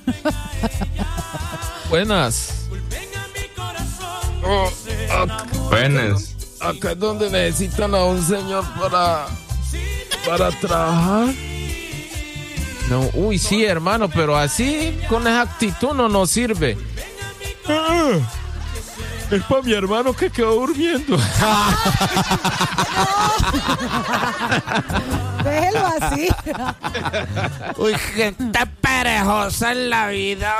Buenas. Buenas. Acá es donde necesitan a un señor para trabajar. No, uy, sí, hermano, pero así con esa actitud no nos sirve. Es para mi hermano que quedó durmiendo. Déjelo así. Uy, gente perejosa en la vida.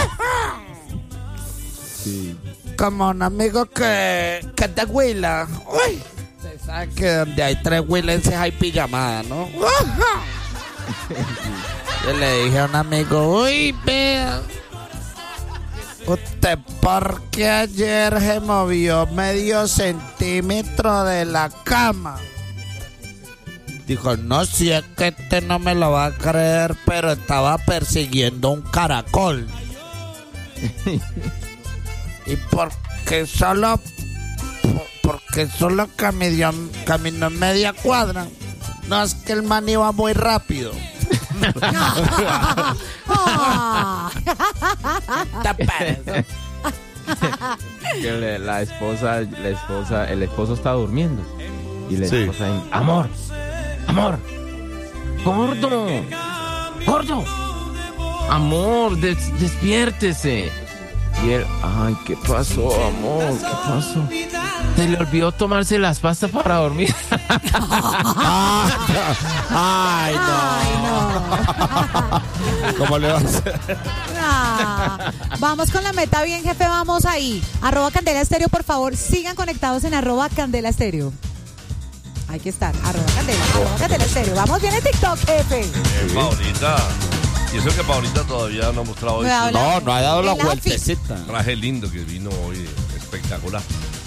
Sí. Como un amigo que es de Huila. Uy, usted sabe que donde hay 3 huilenses hay pijamada, ¿no? Yo le dije a un amigo, uy, vea, ¿usted por qué ayer se movió medio centímetro de la cama? Dijo, no, si es que este no me lo va a creer, pero estaba persiguiendo un caracol. ¿Y por qué solo caminó media cuadra? No, es que el man iba muy rápido. Que el esposo está durmiendo. Y la esposa dice, amor, gordo, amor, despiértese. Y él, ay, ¿qué pasó, amor? ¿Qué pasó? Se le olvidó tomarse las pastas para dormir. Ay, no. ¿Cómo le vas a hacer? Vamos con la meta bien, jefe, vamos ahí. @Candela Estéreo, por favor, sigan conectados en @Candela Estéreo. Hay que estar, @Candela Estéreo. Vamos bien en TikTok, jefe. Paulita. Y eso que Paulita todavía no ha mostrado hoy. No ha dado la vueltecita. Traje lindo que vino hoy, espectacular.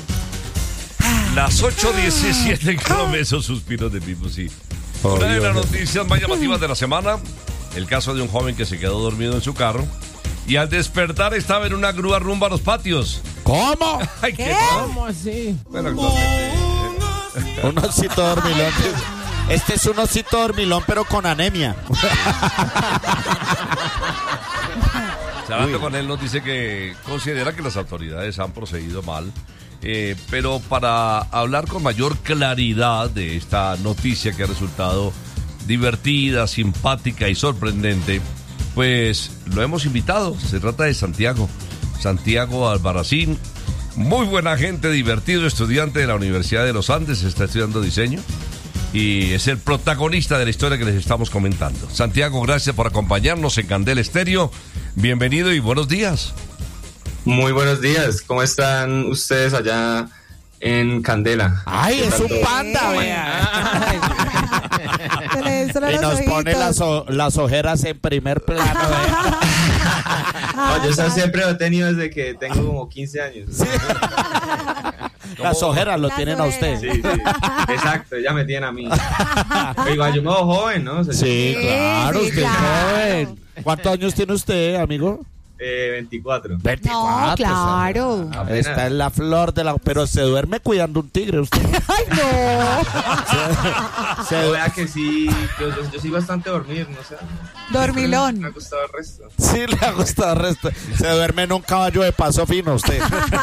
Las 8:17 en Colombia, esos suspiros de Pipo, sí. Una de las noticias más llamativas de la semana, el caso de un joven que se quedó dormido en su carro y al despertar estaba en una grúa rumbo a los patios. ¿Cómo? Ay, ¿Qué? ¿Cómo así? Bueno, actualmente... Un osito dormilón. Este es un osito dormilón, pero con anemia. Hablando con él, nos dice que considera que las autoridades han procedido mal. Pero para hablar con mayor claridad de esta noticia que ha resultado divertida, simpática y sorprendente, pues lo hemos invitado. Se trata de Santiago Albarracín, muy buena gente, divertido, estudiante de la Universidad de los Andes, está estudiando diseño y es el protagonista de la historia que les estamos comentando. Santiago, gracias por acompañarnos en Candela Estéreo. Bienvenido y buenos días. Muy buenos días. ¿Cómo están ustedes allá en Candela? Ay, es un panda, vea. Y nos pone las ojeras en primer plano, vea. No, yo eso siempre lo he tenido desde que tengo como 15 años. Sí. Las ojeras lo tienen a usted. Sí. Exacto, ya me tienen a mí. Igual yo me veo joven, ¿no? O sea, sí, claro, sí, usted es joven. ¿Cuántos años tiene usted, amigo? 24. 24. No, claro. O sea, está en la flor de la... Pero se duerme cuidando un tigre usted. Ay, no. Se vea que sí, yo soy bastante dormido, no sé. Dormilón. Me ha gustado el resto. Sí, le ha gustado el resto. Se duerme en un caballo de paso fino usted.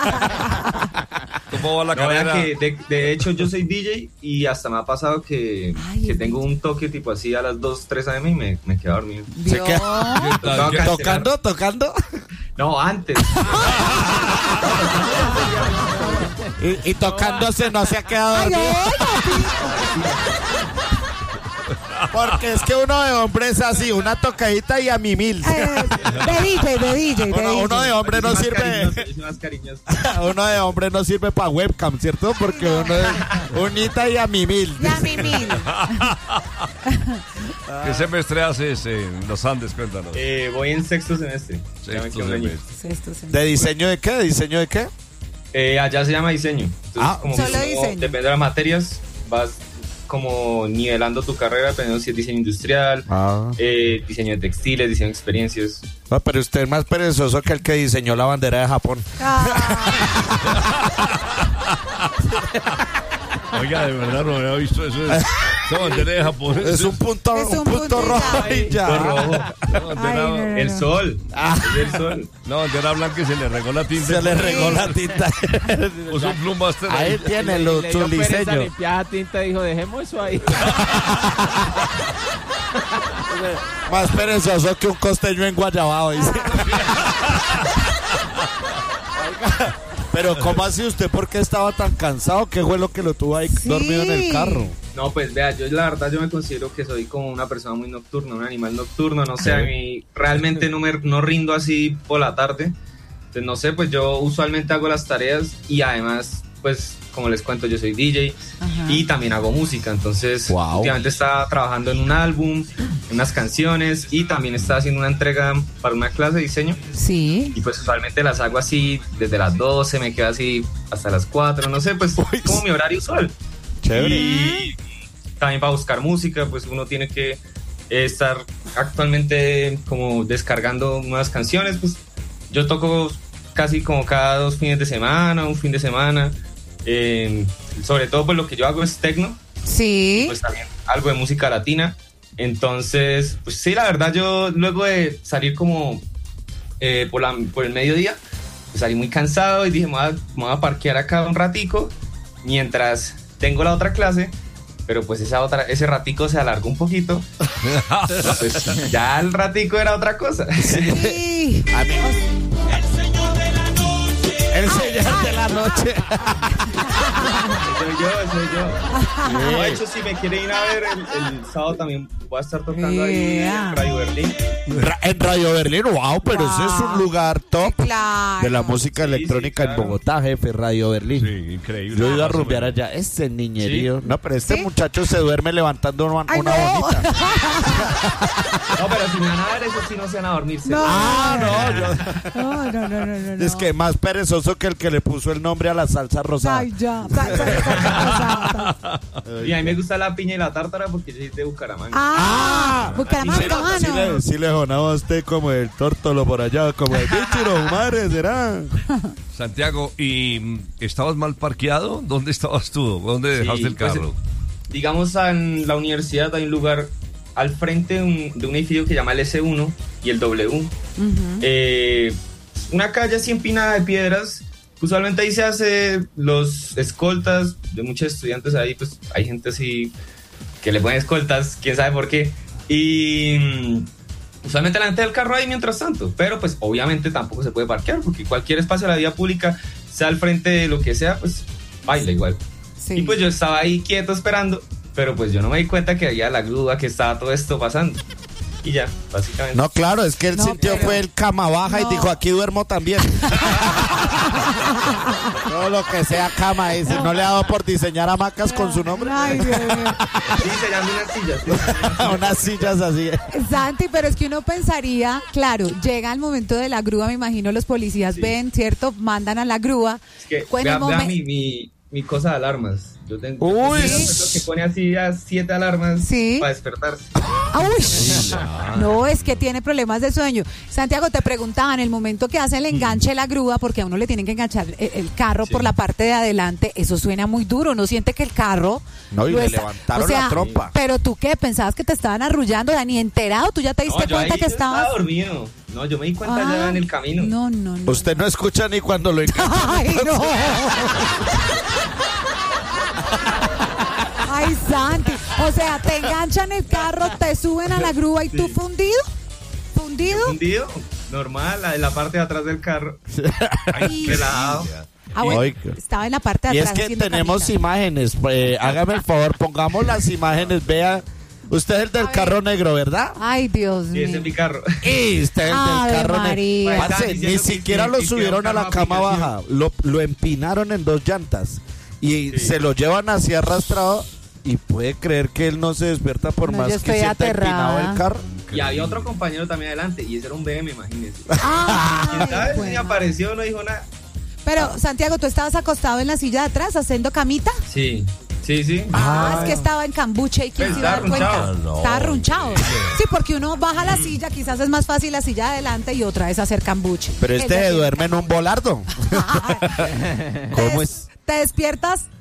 ¿Cómo va la carrera? Que de hecho yo soy DJ y hasta me ha pasado que tengo un toque tipo así a las 2, 3 a.m. y me quedo dormido. ¿Se queda tocando? No, antes. Y tocándose no se ha quedado Ay, dormido. no, Porque es que uno de hombre es así, una tocadita y a mi mil. De DJ. Uno de hombre no sirve. Uno de hombre no sirve para webcam, ¿cierto? Porque uno es unita y a mi mil. ¿Qué semestre haces en los Andes? Cuéntanos. Voy en sexto semestre. ¿De diseño de qué? ¿De diseño de qué? Allá se llama diseño. Entonces, como solo diseño. Depende de las materias, vas como nivelando tu carrera, dependiendo si es diseño industrial, diseño de textiles, diseño de experiencias. No, pero usted es más perezoso que el que diseñó la bandera de Japón. Oiga, de verdad no había visto eso. Esa bandera de Japón Es un punto, Es un un punto punto rojo y y ya. rojo. Una bandera, Ay, no. El sol. Es el sol. una bandera blanca y se le regó la tinta. Se le regó la tinta. Puso un Flumbuster ahí. Ahí tiene lo, Le su dio pereza diseño. limpiar la tinta y dijo, dejemos eso ahí. Más perezoso que un costeño en Guayabao, dice. Oiga, pero ¿cómo así usted? ¿Por qué estaba tan cansado? ¿Qué fue lo que lo tuvo ahí Sí. dormido en el carro? No, pues vea, yo la verdad yo me considero que soy como una persona muy nocturna, un animal nocturno, no sé, a mí realmente no rindo así por la tarde. Entonces, no sé, pues yo usualmente hago las tareas y además, pues como les cuento, yo soy DJ y también hago música. Entonces, últimamente estaba trabajando en un álbum, en unas canciones y también estaba haciendo una entrega para una clase de diseño. Sí. Y pues usualmente las hago así desde las 12, me quedo así hasta las 4, no sé, pues como mi horario usual. Chévere. Y también para buscar música, pues uno tiene que estar actualmente como descargando nuevas canciones. Pues yo toco casi como cada 2 fines de semana, un fin de semana. Sobre todo pues lo que yo hago es techno. Sí. Pues también algo de música latina. Entonces, pues sí, la verdad yo luego de salir como por el mediodía, pues salí muy cansado y dije, me voy a parquear acá un ratico mientras tengo la otra clase. Pero pues ese ratico se alargó un poquito. Pues ya el ratico era otra cosa. Sí. A mí- El señor de la noche. Soy yo. No, de hecho, si me quieren ir a ver, el sábado también voy a estar tocando ahí en Radio Berlín. En Radio Berlín, wow, pero ese es un lugar top Claro. de la música electrónica claro. en Bogotá, jefe, Radio Berlín. Sí, increíble. Yo he ido a Más o rumbear menos. allá. Este niñerío. Sí. No, pero este ¿Sí? muchacho se duerme levantando una Ay, no. bonita. No, pero si me van a ver, eso sí no se van a dormir. No. No, No. es que más perezoso que el que le puso el nombre a la salsa rosada. Ay, ya. Y a mí me gusta la piña y la tártara porque yo soy de Bucaramanga. Bucaramanga, mano. Sí le sonaba a usted como el tórtolo por allá, como el bichiro, madre, será. Santiago, ¿y estabas mal parqueado? ¿Dónde estabas tú? ¿Dónde dejaste el pues, carro? digamos, en la universidad hay un lugar al frente de un edificio que se llama el S1 y el W. Una calle así empinada de piedras. Usualmente ahí se hace los escoltas de muchos estudiantes ahí, pues hay gente así que le ponen escoltas, quién sabe por qué. Y usualmente la gente del carro ahí mientras tanto, pero pues obviamente tampoco se puede parquear porque cualquier espacio de la vía pública, sea al frente de lo que sea, pues baila igual. Sí. Y pues yo estaba ahí quieto esperando, pero pues yo no me di cuenta que había la grúa, que estaba todo esto pasando. Y ya, básicamente. No, claro, es que él No, sintió pero- fue el cama baja No. y dijo, aquí duermo también. Todo lo que sea cama, dice. No le ha dado por diseñar hamacas con su nombre. Ay, Dios mío. Sí, se llaman unas sillas. Sí. Unas sillas así. Santi, pero es que uno pensaría, claro, llega el momento de la grúa, me imagino los policías Sí. ven, ¿cierto? Mandan a la grúa. Es que En el vea momen- mi cosa de alarmas. Yo tengo Uy. una persona que pone así a 7 alarmas Sí. para despertarse. ¡Uy! No, es que tiene problemas de sueño. Santiago, te preguntaba, en el momento que hace el enganche de la grúa, porque a uno le tienen que enganchar el carro Sí. por la parte de adelante, eso suena muy duro, ¿no siente que el carro... No, y lo le levantaron la trompa. Pero tú qué, pensabas que te estaban arrullando, ya ni enterado, tú ya te diste No, yo cuenta ahí que yo estaba estabas... dormido. No, yo me di cuenta Ah, ya en el camino. No. Usted no escucha ni cuando lo enganchan. Ay, no. Ay, Santi. O sea, te enganchan el carro, te suben a la grúa y tú Sí. fundido. ¿Fundido? Fundido, normal, en la parte de atrás del carro. Ay, Relajado. Ah, bueno, Oiga. estaba en la parte de Y es atrás. que haciendo tenemos camita. imágenes. Hágame el favor, pongamos las imágenes. Vea, usted es el del A ver. carro negro, ¿verdad? Ay, Dios Sí, ese mío. es mi carro. Y usted es el Ave del carro María. negro. Pues, Parce, diciendo ni que siquiera sí, lo que subieron era a la una cama aplicación. baja. Lo empinaron en 2 llantas. Y Sí. se lo llevan así arrastrado. Y puede creer que él no se despierta por No, más yo que estoy sienta empinado aterrada. el carro. Y había otro compañero también adelante, y ese era un BM, imagínese. Ay, ¿Quién sabe si bueno. apareció no dijo nada? Pero, Santiago, ¿tú estabas acostado en la silla de atrás haciendo camita? Sí. Es que estaba en cambuche y quién Pues se iba a dar cuenta. estaba arrunchado. Estaba arrunchado. Sí, porque uno baja la silla, quizás es más fácil la silla de adelante y otra es hacer cambuche. Pero este Ella se tiene duerme en un volardo. ¿Cómo Te- es? Te despiertas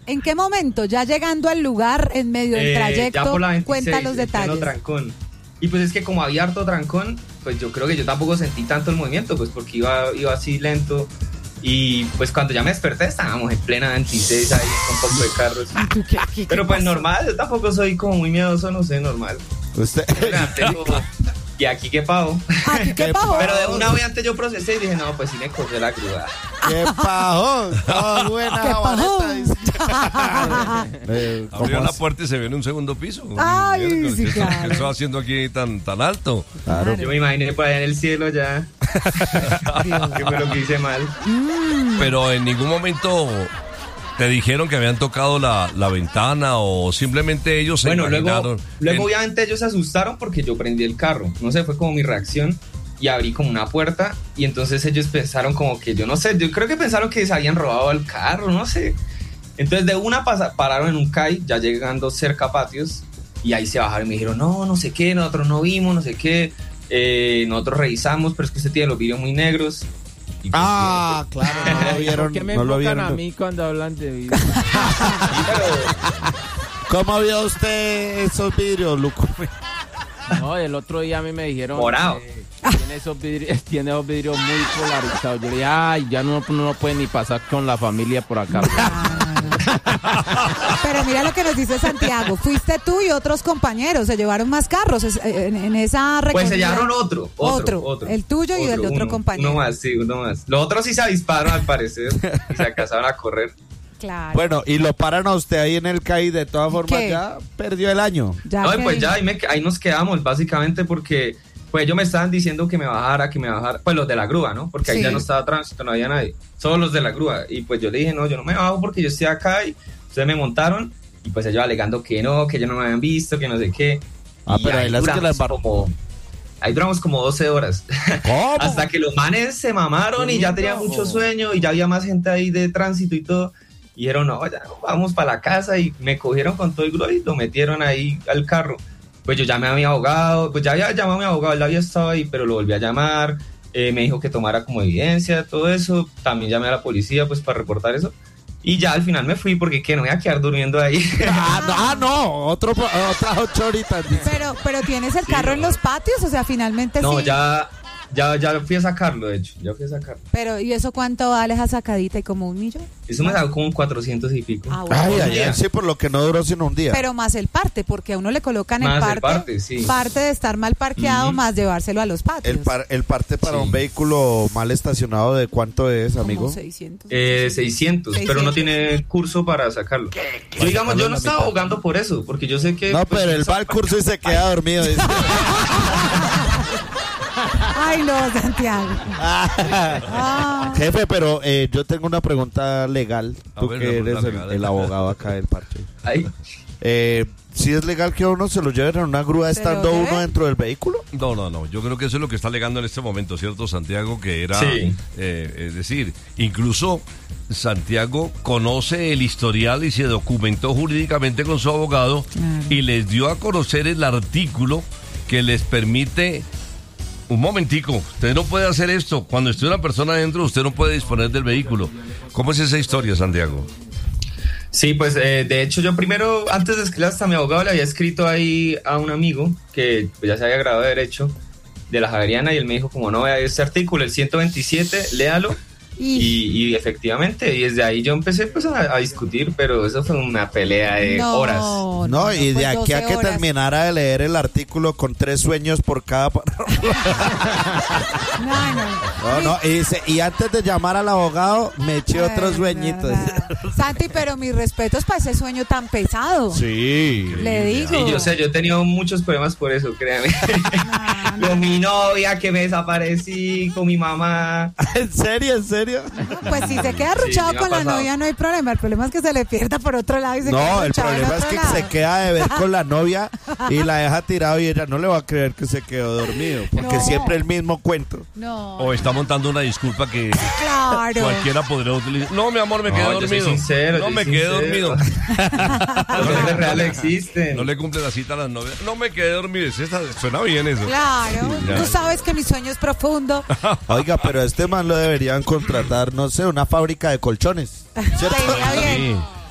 ¿En qué momento? Ya llegando al lugar, en medio del trayecto, ya por la 26, cuenta los en detalles. pleno trancón. Y pues es que como había harto trancón, pues yo creo que yo tampoco sentí tanto el movimiento, pues porque iba así lento. Y pues cuando ya me desperté estábamos en plena 26 ahí con poco de carros. Pero pues normal, yo tampoco soy como muy miedoso, no sé, normal. Usted... Y aquí qué pavo. Aquí qué pavo. Pero de una vez antes yo procesé y dije, no, pues sí me cogió la grúa. ¡Qué pajón! ¡Oh, buena ¡Qué jabaleta! Abrió la puerta y se ve en un segundo piso. Ay, sí, ¿Qué claro. está haciendo aquí tan alto? Claro. Yo me imaginé por allá en el cielo ya. Que fue lo que hice mal. Pero en ningún momento te dijeron que habían tocado la ventana o simplemente ellos se imaginaron. Luego obviamente ellos se asustaron porque yo prendí el carro. No sé, fue como mi reacción. Y abrí como una puerta y entonces ellos pensaron como que yo no sé, yo creo que pensaron que se habían robado el carro, no sé. Entonces de una pararon en un CAI, ya llegando cerca a patios, y ahí se bajaron y me dijeron, no sé qué, nosotros no vimos, no sé qué, nosotros revisamos, pero es que usted tiene los vidrios muy negros. Y pues, claro, no lo vieron. ¿Por qué me no lo enfocan vieron. a mí cuando hablan de vida? ¿Cómo vio usted esos vidrios, Luco? No, el otro día a mí me dijeron Morado. tiene esos vidrios muy polarizados. Yo le dije, ay, ya no puede ni pasar con la familia por acá. Pero mira lo que nos dice Santiago. Fuiste tú y otros compañeros. Se llevaron más carros en esa recorrida. Pues se llevaron otro. El tuyo y el de otro compañero. Uno más, sí, uno más. Los otros sí se avisparon al parecer y se alcanzaron a correr. Claro. Bueno, y lo paran a usted ahí en el CAI, de todas formas ¿Qué? ya perdió el año. Ya No, que- pues ya ahí nos quedamos básicamente porque pues ellos me estaban diciendo que me bajara, pues los de la grúa, ¿no? Porque ahí Sí. ya no estaba tránsito, no había nadie, solo los de la grúa. Y pues yo le dije, no, yo no me bajo porque yo estoy acá y ustedes me montaron y pues ellos alegando que ellos no me habían visto, que no sé qué. Ah, Y pero ahí las que las ahí duramos como 12 horas. ¿Cómo? Hasta que los manes se mamaron y ya tenía mucho sueño y ya había más gente ahí de tránsito y todo. Y dijeron, no, ya vamos para la casa y me cogieron con todo el grúa y lo metieron ahí al carro. Pues yo llamé a mi abogado, pues ya había llamado a mi abogado, él había estado ahí, pero lo volví a llamar, me dijo que tomara como evidencia, todo eso. También llamé a la policía pues para reportar eso. Y ya al final me fui porque no me iba a quedar durmiendo ahí. No, otras 8 horitas. dice. Pero tienes el carro en los patios, o sea, finalmente No, sí. ya fui a sacarlo, de hecho, ya fui a sacarlo. Pero, ¿y eso cuánto vale esa sacadita? ¿Y como 1 millón? Eso me sacó como 400 y pico. Ah, bueno. Ay, sí, por lo que no duró sino un día. Pero más el parte, porque a uno le colocan Más el el parte, parte, sí. parte de estar mal parqueado, Ujú. más llevárselo a los patios. El parte para Sí. un vehículo mal estacionado, ¿de cuánto es, Como amigo? 600. 600, pero no tiene curso para sacarlo. Yo, digamos, yo no estaba abogando por eso, porque yo sé que... No, pues, pero él esa- va al curso y se queda dormido. Dice. Ay, no, Santiago. Ah. Jefe, pero yo tengo una pregunta legal. A Tú ver, que una eres pregunta legal. el abogado acá del parche. Ay, ¿Sí es legal que a uno se lo lleven en una grúa ¿Se lo estando lleven? uno dentro del vehículo? No. Yo creo que eso es lo que está alegando en este momento, ¿cierto, Santiago? Que era, Sí. es decir, incluso Santiago conoce el historial y se documentó jurídicamente con su abogado y les dio a conocer el artículo que les permite... Un momentico, usted no puede hacer esto. Cuando esté una persona adentro, usted no puede disponer del vehículo. ¿Cómo es esa historia, Santiago? sí, pues de hecho yo primero, antes de escribir hasta mi abogado, le había escrito ahí a un amigo que pues, ya se había graduado de Derecho de la Javeriana y él me dijo como no, vea este artículo, el 127, léalo. Y efectivamente, y desde ahí yo empecé pues a discutir, pero eso fue una pelea de horas. No, y de pues aquí a 12 que horas. terminara de leer el artículo con 3 sueños por cada párrafo. No, y dice, y antes de llamar al abogado, me eché otro sueñito. Santi, pero mis respetos para ese sueño tan pesado. Sí. Le digo. Sí, yo sé, yo he tenido muchos problemas por eso, créame. Con mi novia que me desaparecí, con mi mamá. ¿En serio? Pues si se queda arruchado Sí, me ha con la pasado. novia no hay problema. El problema es que se le pierda por otro lado y se queda No, el arruchado en problema es otro que lado. se queda de ver con la novia y la deja tirado y ella no le va a creer que se quedó dormido, porque No. siempre el mismo cuento. No, O está montando una disculpa que claro. cualquiera podría utilizar. No, mi amor, me quedé No, yo soy dormido. sincero, No yo me soy quedé sincero. dormido. Los hombres reales existen. No le cumple la cita a las novias. No me quedé dormido. Suena bien eso. Claro, Ya. tú sabes que mi sueño es profundo. Oiga, pero a este man lo deberían contratar, no sé, una fábrica de colchones. ¿Cierto? Te iría bien.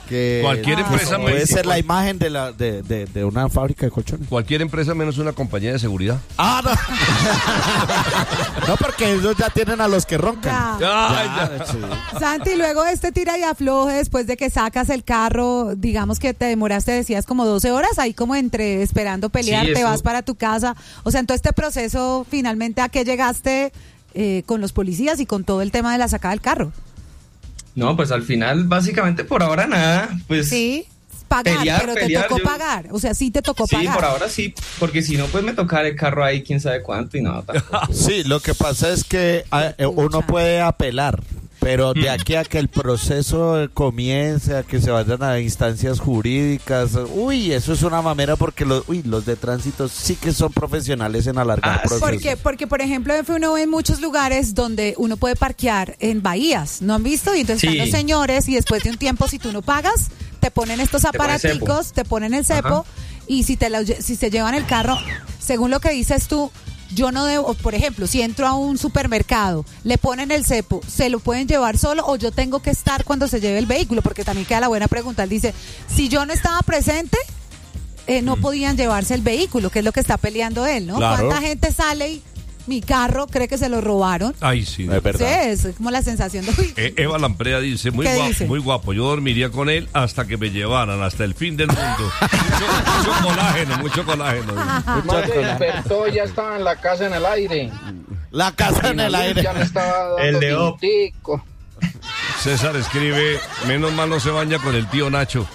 Que Cualquier empresa puede ser la imagen de una fábrica de colchones. Cualquier empresa menos una compañía de seguridad. Ah, no. No, porque ellos ya tienen a los que roncan. Ya. Sí. Santi, luego tira y afloje después de que sacas el carro, digamos que te demoraste, decías como 12 horas, ahí como entre esperando pelear, Sí, te eso. vas para tu casa. O sea, en todo este proceso, finalmente, ¿a qué llegaste con los policías y con todo el tema de la sacada del carro? No, pues al final, básicamente por ahora nada. Pues Sí, pagar, pero te tocó yo- pagar. O sea, sí te tocó Sí, pagar. por ahora sí, porque si no, pues me tocará el carro ahí quién sabe cuánto y no, tampoco. Sí, lo que pasa es que uno puede apelar, pero de aquí a que el proceso comience, a que se vayan a instancias jurídicas, eso es una mamera porque los de tránsito sí que son profesionales en alargar procesos. Porque, por ejemplo, uno ve en muchos lugares donde uno puede parquear en bahías, ¿no han visto? Y entonces Sí. están los señores y después de un tiempo, si tú no pagas, te ponen estos Te ponen aparaticos, te ponen el cepo, Ajá. y si se llevan el carro, según lo que dices tú, yo no debo, por ejemplo, si entro a un supermercado, le ponen el cepo, ¿se lo pueden llevar solo o yo tengo que estar cuando se lleve el vehículo? Porque también queda la buena pregunta. Él dice, si yo no estaba presente, no podían llevarse el vehículo, que es lo que está peleando él, ¿no? Claro. ¿Cuánta gente sale y mi carro cree que se lo robaron? Ay, sí. Es verdad. Sí, es como la sensación de... uy, Eva Lamprea dice, ¿Qué dice? muy guapo, yo dormiría con él hasta que me llevaran, hasta el fin del mundo. mucho colágeno. Más se despertó, ya estaba en la casa en el aire. La casa en el aire. Ya me estaba dando El de Op. tintico. César escribe, menos mal no se baña con el tío Nacho.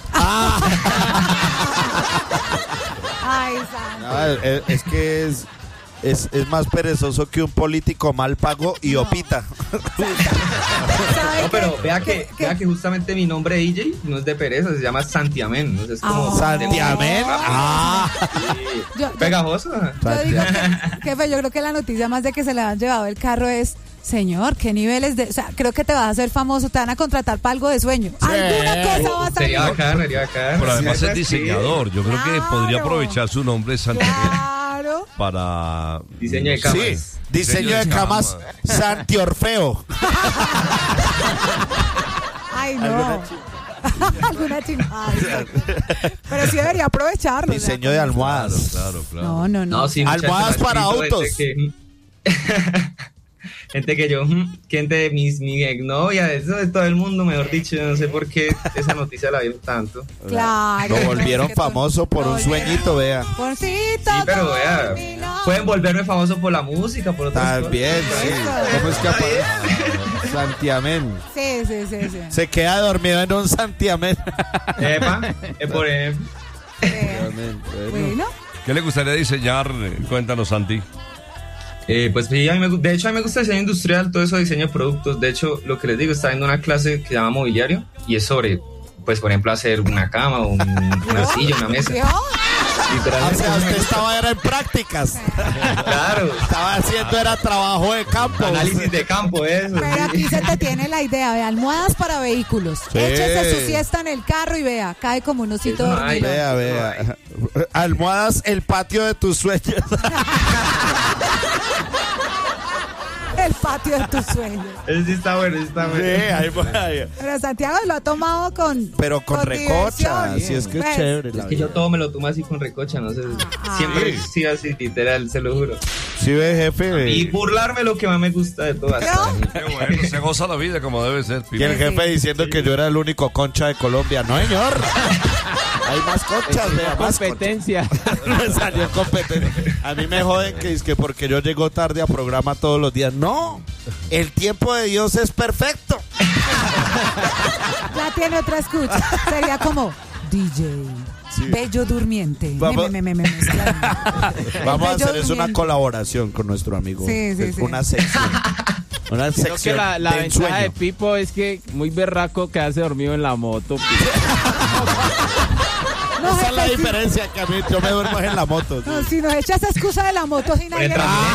Ay, Santi. No, es que es más perezoso que un político mal pago y opita. ¿Sabe No, pero qué? vea que justamente mi nombre de DJ no es de pereza, se llama Santiamén. ¿No? Es como Santiamén. Yo- pegajoso. Yo digo que, jefe, yo creo que la noticia más de que se le han llevado el carro es, señor, qué niveles de... O sea, creo que te vas a hacer famoso, te van a contratar para algo de sueño. Alguna cosa va a salir. Sería bacán. Pero además Sí, es diseñador, yo creo que Claro. podría aprovechar su nombre Santiago Claro. para... Diseño de camas. Sí, diseño de camas Santi Orfeo. Ay, no. Alguna chingada. Pero sí debería aprovecharlo. Diseño o de sea, almohadas. Claro. No, no, no. No, sí, Almohadas muchachos, para gente autos. Gente que yo, gente de mi exnovia, eso de todo el mundo, mejor dicho, yo no sé por qué esa noticia la vieron tanto. Claro. Lo volvieron Es que tú- famoso por un sueñito, vea. Porcito, Sí, pero vea, dormilón. pueden volverme famoso por la música, por otras También, cosas. sí. ¿Cómo es que aparece? Santiamén. Sí, sí, sí, sí. Se queda dormido en un Santiamén. Epa, por ejemplo. Bueno, ¿Qué le gustaría diseñar? Cuéntanos, Santi. Pues sí, de hecho a mí me gusta el diseño industrial, todo eso de diseño de productos. De hecho, lo que les digo, está viendo una clase que se llama mobiliario y es sobre, pues por ejemplo, hacer una cama, una silla, una mesa. ¿Yo? O Literalmente, sea, eso me usted gusta. estaba era en prácticas. Claro, Estaba haciendo era trabajo de campo. análisis de campo, eso. Pero sí. aquí se te tiene la idea, vea, almohadas para vehículos. Sí. Échese su siesta en el carro y vea, cae como un osito Eso no hay. dormido. Vea. Almohadas, el patio de tus sueños. El patio de tus sueños. Eso sí está bueno, eso está Sí, bueno. ahí va. Pero Santiago lo ha tomado con... Pero con recocha, diversión. así es que es Pues, chévere. la Es que yo vida. todo me lo tomo así con recocha, no sé. Siempre he sido así, literal, se lo juro. Sí, ve, jefe. Y burlarme lo que más me gusta de todo. ¿No? Qué bueno, se goza la vida como debe ser. Y el jefe Sí. diciendo que yo era el único concha de Colombia. No, señor. Hay más conchas, vea, más Competencia. Me salió competencia. A mí me joden que es que porque yo llego tarde a programa todos los días. No, el tiempo de Dios es perfecto. Ya tiene otra escucha. Sería como DJ. Sí. Bello durmiente. Vamos- Mezclando. Vamos a bello hacer es una durmiente. colaboración con nuestro amigo. Sí, sí, Es sí. Una sección. Una Creo que sección la de ventaja ensueño. de Pipo es que muy berraco quedarse dormido en la moto. No, Esa es la jefe, sí. diferencia, que a mí yo me duermo en la moto. No, si nos echas excusa de la moto, si nadie...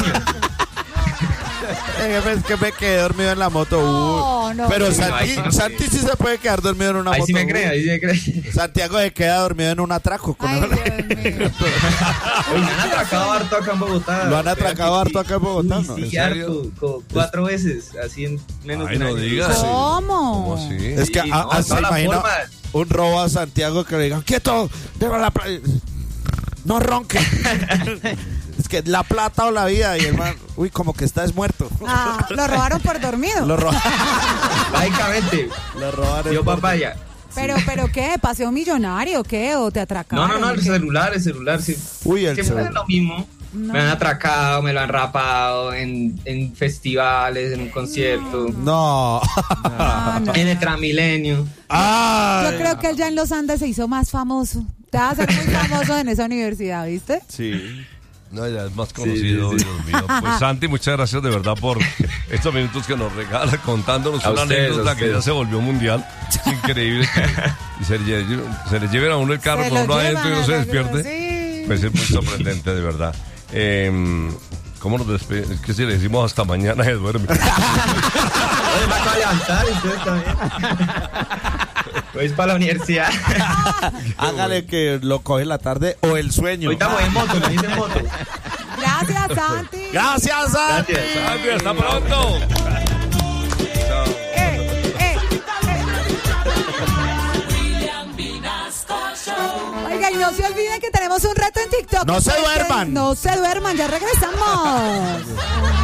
Jefe, es que me quedé dormido en la moto. No, no. Pero Uy, Santi, ahí sí no Santi sí se puede quedar dormido en una Ahí moto. sí me cree, ahí sí me cree. Santiago se queda dormido en un atraco. Con Ay, el- Dios mío. Uy, me han atracado harto acá en Bogotá. Lo han atracado Sí, harto acá en Bogotá, uy, ¿no? sí, ¿En serio? harto, 4 veces, así en menos Ay, de un no año. digas. ¿Cómo? ¿Cómo así? Es que Sí, no, se toda la imagina forma. un robo a Santiago que le digan, quieto, déjame la plata. No ronque. Es que la plata o la vida. Y el man, uy, como que está muerto. Lo robaron por dormido. Básicamente. Lo robaron. Yo papaya. Pero ¿qué? ¿Paseo millonario qué? ¿O te atracaron? No, el celular, sí. Uy, el Siempre celular. es lo mismo. No. Me han atracado, me lo han rapado en festivales, en un concierto, No. No. en el Transmilenio. Ay. Yo creo que él ya en los Andes se hizo más famoso. Te vas a ser muy famoso en esa universidad, ¿viste? Sí. No, ya es más conocido, Sí. Dios mío. Pues Santi, muchas gracias de verdad por estos minutos que nos regala contándonos A una ustedes, anécdota a que ya ustedes. se volvió mundial. Es increíble que y se le lleven a uno el carro Se con lo uno adentro y no se llevan, despierte. sí. Pues es muy sorprendente, de verdad. ¿Cómo nos despedimos? Es que si le decimos hasta mañana se duerme. Oye, me acabo de levantar y ustedes también. Voy para la universidad. Hágale que lo coge la tarde o el sueño. Ahorita voy en moto, me hice en moto. Gracias, Santi. Gracias, Santi. Gracias. Santi, hasta pronto. Oiga, y no se olviden que tenemos un reto en TikTok. No se duerman. No se duerman, ya regresamos.